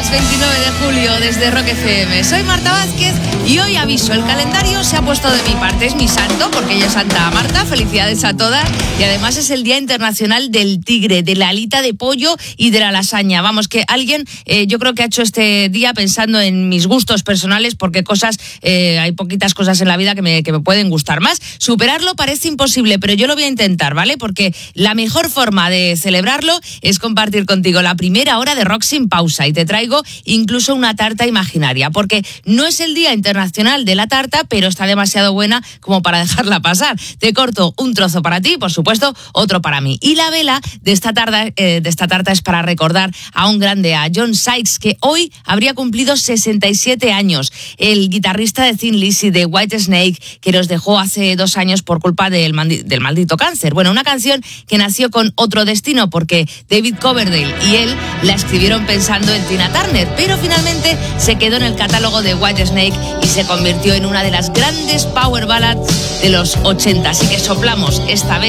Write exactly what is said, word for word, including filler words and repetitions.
veintinueve de julio desde Rock F M. Soy Marta Vázquez y hoy aviso, el calendario se ha puesto de mi parte. Es mi santo, porque ella es Santa Marta. Felicidades a todas. Y además es el Día Internacional del Tigre, de la alita de pollo y de la lasaña. Vamos, que alguien, eh, yo creo que ha hecho este día pensando en mis gustos personales, porque cosas, eh, hay poquitas cosas en la vida que me, que me pueden gustar más. Superarlo parece imposible, pero yo lo voy a intentar, ¿vale? Porque la mejor forma de celebrarlo es compartir contigo la primera hora de Rock sin pausa, y te traigo incluso una tarta imaginaria, porque no es el Día Internacional de la Tarta, pero está demasiado buena como para dejarla pasar. Te corto un trozo para ti, por supuesto, otro para mí. Y la vela de esta tarta, eh, de esta tarta es para recordar a un grande, a John Sykes, que hoy habría cumplido sesenta y siete años, el guitarrista de Thin Lizzy, de Whitesnake, que nos dejó hace dos años por culpa del, mandi- del maldito cáncer. Bueno, una canción que nació con otro destino, porque David Coverdale y él la escribieron pensando en Tina Turner, pero finalmente se quedó en el catálogo de Whitesnake y se convirtió en una de las grandes power ballads de los ochenta. Así que soplamos esta vez